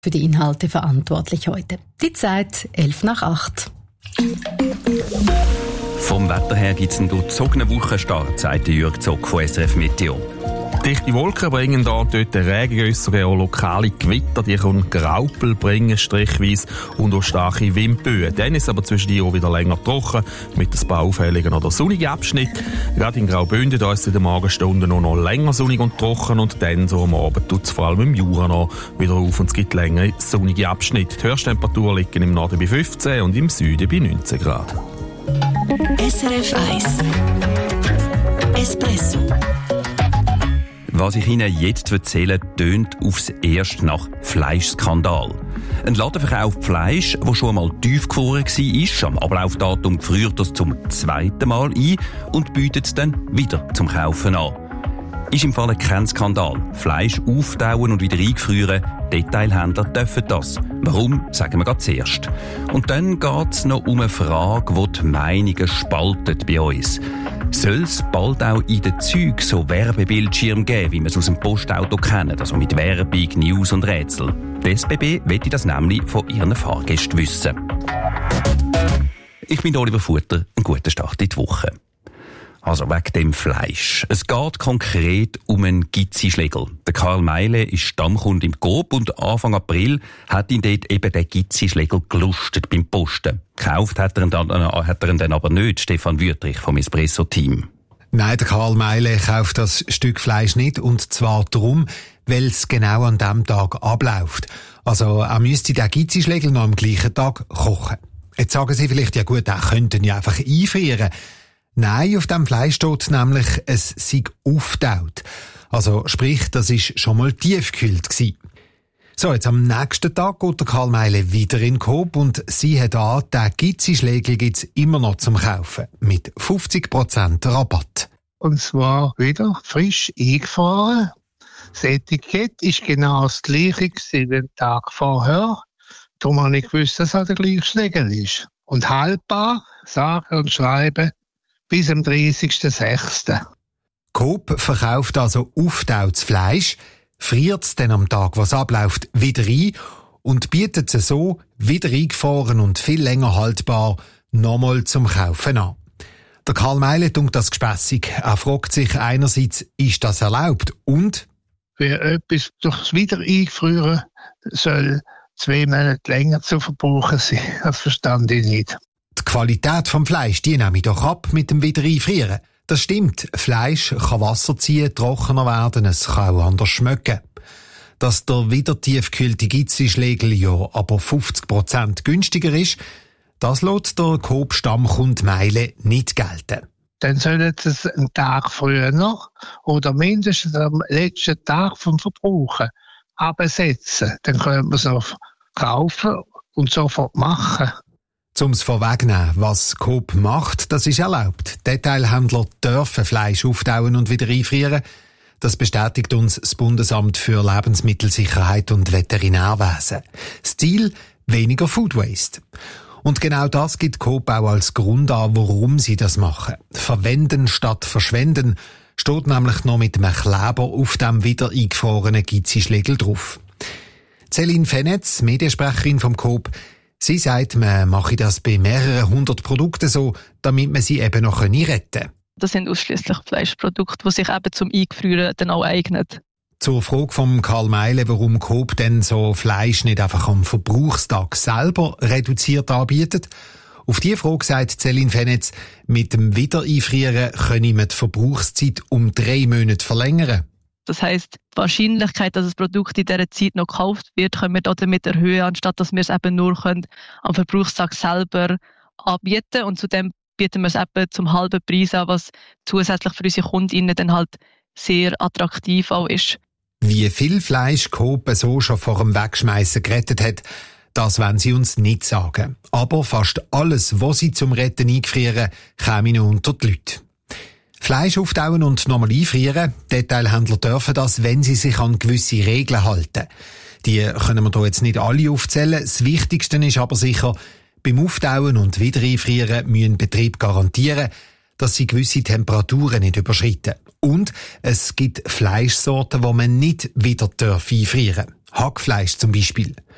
für die Inhalte verantwortlich heute. Die Zeit 7:55. Vom Wetter her gibt es einen durchzogenen Wochenstart, sagt Jürg Zock von SRF Meteo. Dichte Wolken bringen da dort Regengüsse, auch lokale Gewitter, die können Graupel bringen, strichweise, und auch starke Windböen. Dann ist es aber zwischendurch auch wieder länger trocken, mit ein paar auffälligen oder sonnigen Abschnitten. Gerade in Graubünden, da ist es in den Morgenstunden noch länger sonnig und trocken, und dann so am Abend tut es vor allem im Jura noch wieder auf und es gibt längere sonnige Abschnitte. Die Höchsttemperaturen liegen im Norden bei 15 und im Süden bei 19 Grad. SRF 1 Espresso. Was ich Ihnen jetzt erzähle, tönt aufs Erste nach Fleischskandal. Ein Laden verkauft Fleisch, das schon einmal tiefgefroren war, am Ablaufdatum gefriert das zum zweiten Mal ein und bietet es dann wieder zum Kaufen an. Ist im Fall kein Skandal. Fleisch auftauen und wieder eingefrieren, Detailhändler dürfen das. Warum, sagen wir gerade zuerst. Und dann geht es noch um eine Frage, die die Meinungen spaltet bei uns. Soll es bald auch in den Zügen so Werbebildschirme geben, wie wir es aus dem Postauto kennen, also mit Werbung, News und Rätsel? Die SBB möchte das nämlich von ihren Fahrgästen wissen. Ich bin Oliver Futter, einen guten Start in die Woche. Also wegen dem Fleisch. Es geht konkret um einen Gizzi-Schlegel. Der Karl Meile ist Stammkunde im Coop und Anfang April hat ihn dort eben der Gizzi-Schlegel gelustet beim Posten. Gekauft hat er ihn dann aber nicht, Stefan Wüttrich vom Espresso-Team. Nein, der Karl Meile kauft das Stück Fleisch nicht, und zwar darum, weil es genau an diesem Tag abläuft. Also er müsste den Gizzi-Schlegel noch am gleichen Tag kochen. Jetzt sagen Sie vielleicht, ja gut, er könnte ihn ja einfach einfrieren. Nein, auf dem Fleisch steht nämlich, es sei aufgetaut. Also sprich, das ist schon mal tiefgekühlt gsi. So, jetzt am nächsten Tag geht der Karl Meile wieder in den Coop und sie hat an, den Gizzi-Schlegel gibt's immer noch zum Kaufen. Mit 50% Rabatt. Und zwar wieder frisch eingefahren. Das Etikett ist genau das gleiche wie den Tag vorher. Darum habe ich gewusst, dass es der gleiche Schlegel ist. Und haltbar, sagen und schreiben, bis am 30.06. Coop verkauft also auftautes Fleisch, friert es dann am Tag, was abläuft, wieder ein und bietet es so, wieder eingefroren und viel länger haltbar, nochmal zum Kaufen an. Der Karl Meile tut das gespässig. Er fragt sich einerseits, ist das erlaubt? Und? Wer etwas durchs Wiedereingefrieren soll 2 Monate länger zu verbrauchen sein, das verstand ich nicht. Die Qualität vom Fleisch, die nehme ich doch ab mit dem Wiedereinfrieren. Das stimmt. Fleisch kann Wasser ziehen, trockener werden, es kann auch anders schmecken. Dass der wieder tiefgekühlte Gizzi-Schlegel ja aber 50% günstiger ist, das lässt der Coop-Stammkunde Meile nicht gelten. Dann sollen sie es einen Tag früher noch oder mindestens am letzten Tag vom Verbrauchen absetzen. Dann können wir es noch kaufen und sofort machen. Um es vorwegnehmen, was Coop macht, das ist erlaubt. Detailhändler dürfen Fleisch auftauen und wieder einfrieren. Das bestätigt uns das Bundesamt für Lebensmittelsicherheit und Veterinärwesen. Das Ziel: weniger Food Waste. Und genau das gibt Coop auch als Grund an, warum sie das machen. Verwenden statt verschwenden steht nämlich noch mit einem Kleber auf dem wieder eingefrorenen Gizzi-Schlegel drauf. Céline Fenetz, Mediensprecherin vom Coop, sie sagt, man mache das bei mehreren 100 Produkten so, damit man sie eben noch retten kann. Das sind ausschliesslich Fleischprodukte, die sich eben zum Eingefrieren dann auch eignen. Zur Frage von Karl Meile, warum Coop denn so Fleisch nicht einfach am Verbrauchstag selber reduziert anbietet. Auf diese Frage sagt Céline Fenetz, mit dem Wiedereinfrieren könne man die Verbrauchszeit um 3 Monate verlängern. Das heisst, die Wahrscheinlichkeit, dass das Produkt in dieser Zeit noch gekauft wird, können wir damit erhöhen, anstatt dass wir es eben nur am Verbrauchstag selber anbieten. Und zudem bieten wir es eben zum halben Preis an, was zusätzlich für unsere KundInnen dann halt sehr attraktiv auch ist. Wie viel Fleisch Coop so schon vor dem Wegschmeissen gerettet hat, das wollen sie uns nicht sagen. Aber fast alles, was sie zum Retten eingefrieren, käme noch unter die Leute. Fleisch auftauen und nochmal einfrieren. Detailhändler dürfen das, wenn sie sich an gewisse Regeln halten. Die können wir hier jetzt nicht alle aufzählen. Das Wichtigste ist aber sicher, beim Auftauen und Wiedereinfrieren müssen Betriebe garantieren, dass sie gewisse Temperaturen nicht überschreiten. Und es gibt Fleischsorten, die man nicht wieder einfrieren darf. Hackfleisch zum Beispiel.